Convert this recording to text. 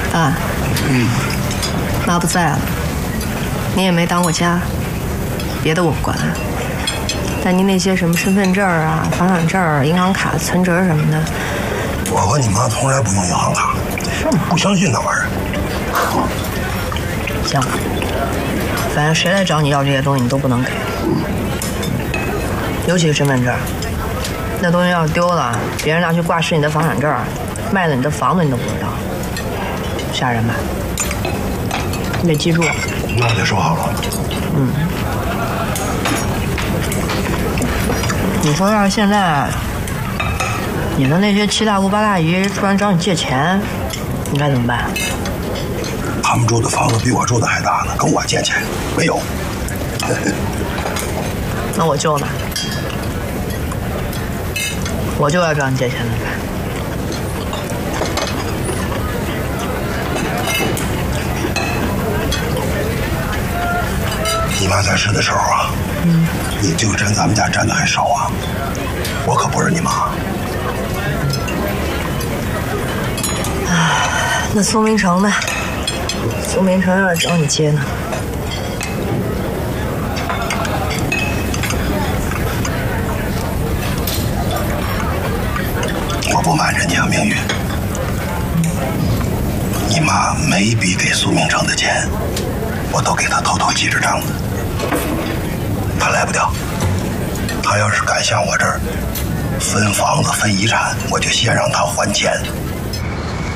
爸，妈不在了，你也没当过家，别的我不管。但您那些什么身份证啊、房产证、银行卡、存折什么的， 我和你妈从来不用银行卡， 是吗？ 不相信那玩意儿。 行，反正谁来找你要这些东西，你都不能给，尤其是身份证，那东西要是丢了，别人拿去挂失你的房产证，卖了你的房子，你都不知道，吓人吧？你得记住。 那我得收好了。 你说要是现在你的那些七大姑八大姨突然找你借钱，你该怎么办？ 他们住的房子比我住的还大呢，跟我借钱没有。 那我救呢？我就要找你借钱的。 你妈在世的时候啊，你就占咱们家占的还少啊，我可不是你妈。 那苏明成呢？苏明成要是找你借呢？ 我不瞒人家明玉，你妈每一笔给苏明成的钱，我都给他偷偷记着账的。他来不掉，他要是敢向我这儿分房子分遗产，我就先让他还钱。